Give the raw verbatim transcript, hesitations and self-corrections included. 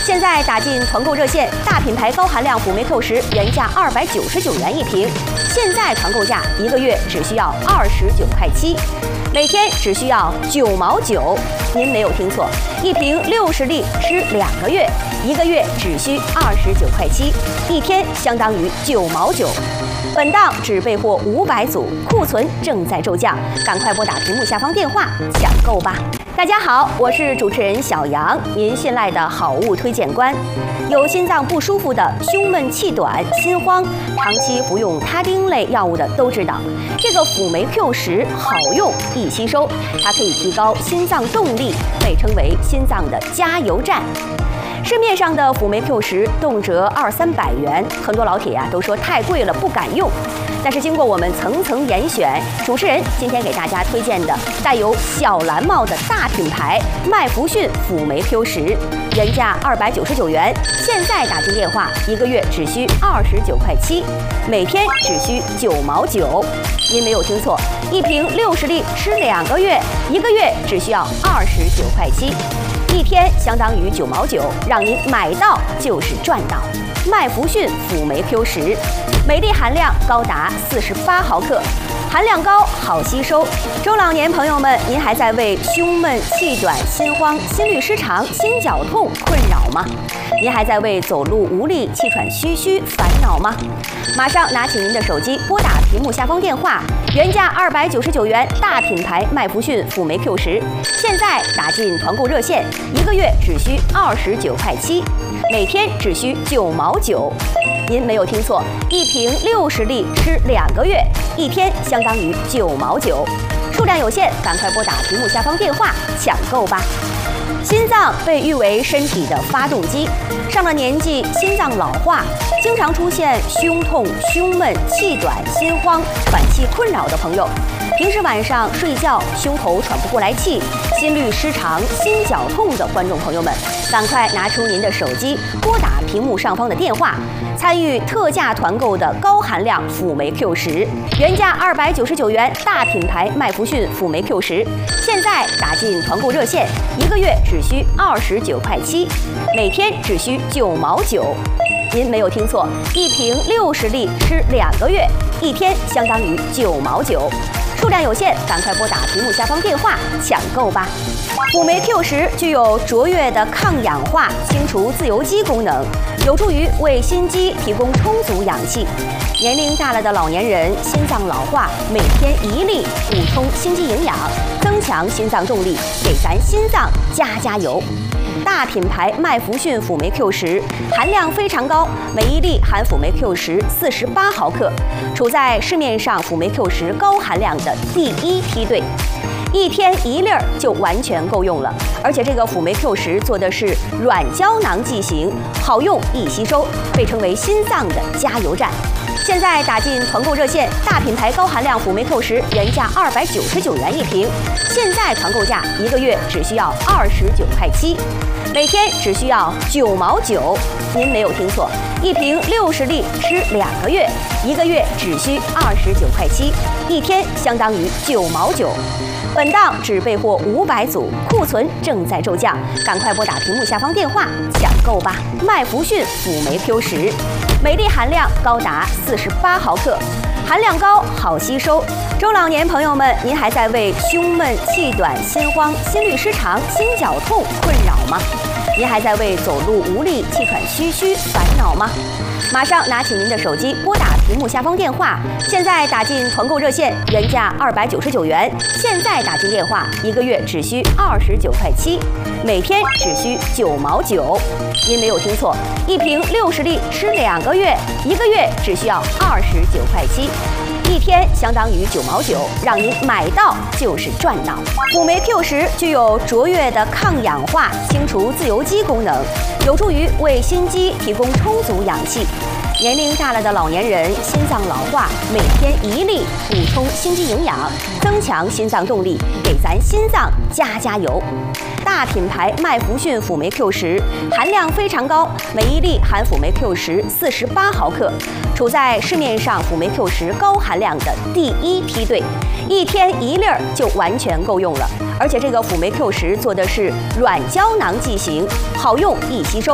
现在打进团购热线，大品牌高含量辅酶 Q 十原价二百九十九元一瓶，现在团购价一个月只需要二十九块七，每天只需要九毛九。您没有听错，一瓶六十粒吃两个月，一个月只需二十九块七，一天相当于九毛九。本档只备货五百组，库存正在骤降，赶快拨打屏幕下方电话抢购吧！大家好，我是主持人小杨，您信赖的好物推荐官。有心脏不舒服的、胸闷气短、心慌，长期服用他汀类药物的都知道，这个辅酶 Q 十好用易吸收，它可以提高心脏动力，被称为心脏的加油站。市面上的辅酶 Q 十动辄二三百元，很多老铁呀、啊、都说太贵了不敢用。但是经过我们层层严选，主持人今天给大家推荐的带有小蓝帽的大品牌麦弗逊辅酶 Q 十，原价二百九十九元，现在打进电话一个月只需二十九块七，每天只需九毛九。您没有听错，一瓶六十粒吃两个月，一个月只需要二十九块七。一天相当于九毛九，让您买到就是赚到。麦弗逊辅酶 Q 十，每粒含量高达四十八毫克，含量高，好吸收。中老年朋友们，您还在为胸闷、气短、心慌、心律失常、心绞痛困扰吗？您还在为走路无力、气喘吁吁烦恼吗？马上拿起您的手机，拨打屏幕下方电话，原价二百九十九元大品牌麦弗逊辅酶 Q 十，现在打进团购热线，一个月只需二十九块七，每天只需九毛九。您没有听错，一瓶六十粒吃两个月，一天相当于九毛九。数量有限，赶快拨打屏幕下方电话抢购吧。心脏被誉为身体的发动机，上了年纪，心脏老化，经常出现胸痛、胸闷、气短、心慌、喘气困扰的朋友，平时晚上睡觉胸口喘不过来气、心律失常、心绞痛的观众朋友们，赶快拿出您的手机，拨打屏幕上方的电话，参与特价团购的高含量辅酶 Q 十，原价二百九十九元大品牌麦弗逊辅酶 Q 十，现在打进团购热线，一个月只需二十九块七，每天只需九毛九。您没有听错，一瓶六十粒吃两个月，一天相当于九毛九。数量有限，赶快拨打屏幕下方电话抢购吧。辅酶 Q 十具有卓越的抗氧化、清除自由基功能，有助于为心肌提供充足氧气。年龄大了的老年人，心脏老化，每天一粒补充心肌营养，增强心脏动力，给咱心脏加加油。大品牌麦弗逊辅酶 Q 十含量非常高，每一粒含辅酶 Q 十四十八毫克，处在市面上辅酶 Q 十高含量的第一梯队。一天一粒儿就完全够用了，而且这个辅酶 Q 十做的是软胶囊剂型，好用易吸收，被称为心脏的加油站。现在打进团购热线，大品牌高含量辅酶 Q 十原价二百九十九元一瓶，现在团购价一个月只需要二十九块七，每天只需要九毛九。您没有听错，一瓶六十粒吃两个月，一个月只需二十九块七，一天相当于九毛九。本档只备货五百组，库存正在骤降，赶快拨打屏幕下方电话抢购吧！麦弗逊辅酶 Q 十，每粒含量高达四十八毫克，含量高，好吸收。中老年朋友们，您还在为胸闷、气短、心慌、心律失常、心绞痛困扰吗？您还在为走路无力、气喘吁吁烦恼吗？马上拿起您的手机，拨打屏幕下方电话，现在打进团购热线，原价二百九十九元，现在打进电话，一个月只需二十九块七，每天只需九毛九。您没有听错，一瓶六十粒吃两个月，一个月只需要二十九块七。一天相当于九毛九，让您买到就是赚到。辅酶 Q 十具有卓越的抗氧化、清除自由基功能，有助于为心肌提供充足氧气。年龄大了的老年人，心脏老化，每天一粒补充心肌营养，增强心脏动力，给咱心脏加加油。大品牌麦弗逊辅酶 Q 十含量非常高，每一粒含辅酶 Q 十四十八毫克，处在市面上辅酶 Q 十高含量的第一梯队，一天一粒儿就完全够用了。而且这个辅酶 Q 十做的是软胶囊剂型，好用易吸收。